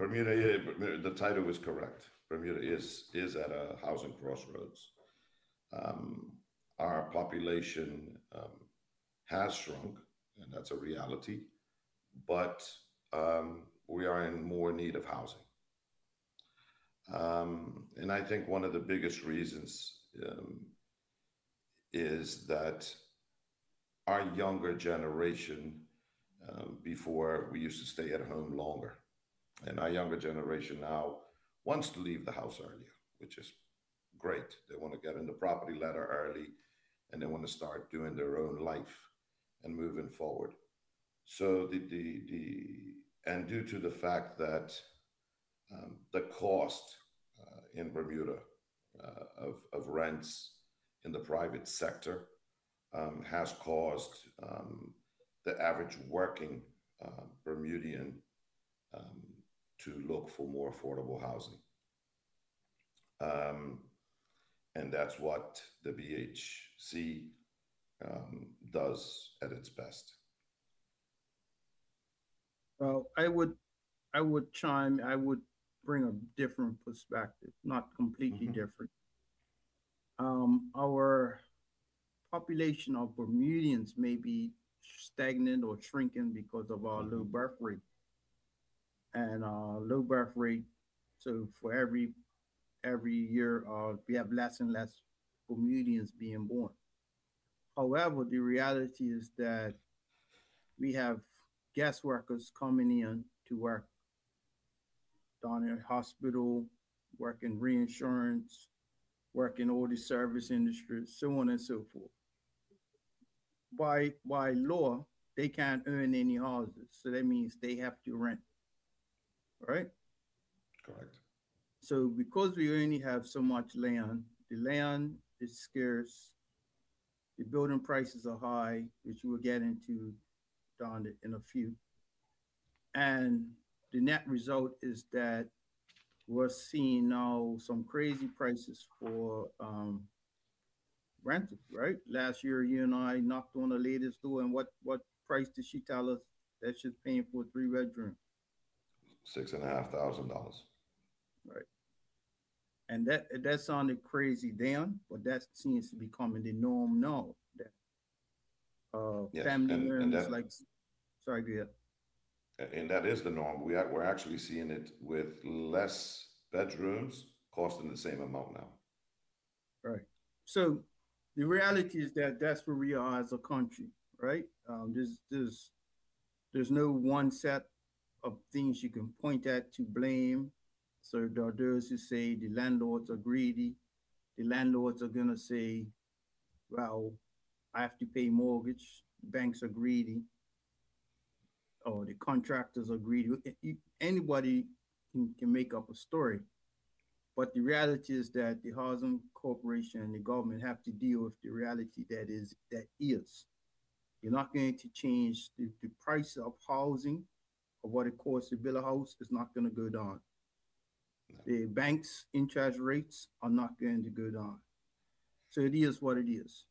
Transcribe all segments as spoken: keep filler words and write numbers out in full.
Bermuda, yeah, the title is correct. Bermuda is is at a housing crossroads. Um, our population um, has shrunk, and that's a reality. But um, we are in more need of housing. Um, and I think one of the biggest reasons um, is that our younger generation, um, before we used to stay at home longer, and our younger generation now wants to leave the house earlier, which is great. They want to get in the property ladder early and they want to start doing their own life and moving forward. So the the, the and due to the fact that um, the cost uh, in Bermuda uh, of, of rents in the private sector um, has caused um, the average working uh, Bermudian um, to look for more affordable housing. Um, and that's what the B H C um, does at its best. Well, I would I would chime, I would bring a different perspective, not completely Hmm. different. Um, our population of Bermudians may be stagnant or shrinking because of our low Hmm. birth rate and uh, low birth rate. So for every every year, uh, we have less and less Bermudians being born. However, the reality is that we have guest workers coming in to work down in hospital, work in reinsurance, work in all the service industries, so on and so forth. By by law, they can't earn any houses, so that means they have to rent, right? Correct. So because we only have so much land, the land is scarce, the building prices are high, which we'll get into down in a few, and the net result is that we're seeing now some crazy prices for um, rental, right? Last year, you and I knocked on the lady's door, and what what price did she tell us that she's paying for a three bedroom, Six and a half thousand dollars. right? And that that sounded crazy then, but that seems to be becoming the norm now. That uh, Yes, family and and rooms that like, sorry, go ahead. and that is the norm. We are, we're actually seeing it with less bedrooms costing the same amount now. Right. So the reality is that that's where we are as a country, right? Um, there's there's there's no one set of things you can point at to blame. So there are those who say the landlords are greedy. The landlords are gonna say, "Well, I have to pay mortgage." The banks are greedy, or the contractors are greedy. Anybody can, can make up a story, but the reality is that the housing corporation and the government have to deal with the reality that is that is. You're not going to change the, the price of housing or what it costs to build a house is not going to go down. No. The bank's interest rates are not going to go down. So it is what it is.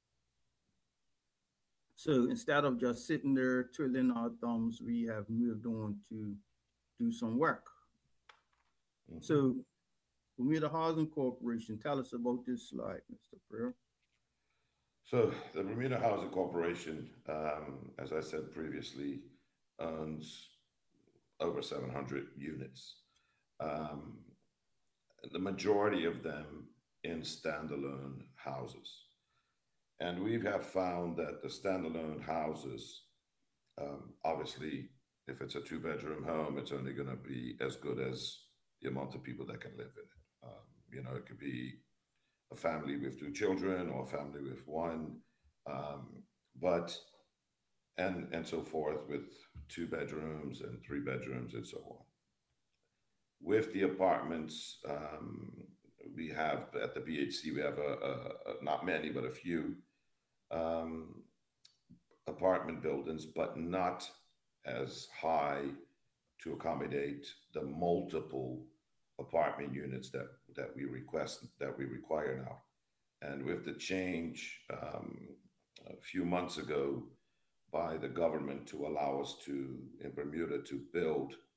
So instead of just sitting there twiddling our thumbs, we have moved on to do some work. Hmm. So Bermuda Housing Corporation, tell us about this slide, mister Pearl. So the Bermuda Housing Corporation, um, as I said previously, owns over seven hundred units. Um, the majority of them in standalone houses. And we have found that the standalone houses, um, obviously, if it's a two bedroom home, it's only going to be as good as the amount of people that can live in it. Um, you know, it could be a family with two children or a family with one, um, but and and so forth with two bedrooms and three bedrooms and so on. With the apartments, um, we have at the B H C, we have a, a, a not many, but a few um, apartment buildings, but not as high to accommodate the multiple apartment units that, that we request, that we require now. And with the change um, a few months ago by the government to allow us to, in Bermuda, to build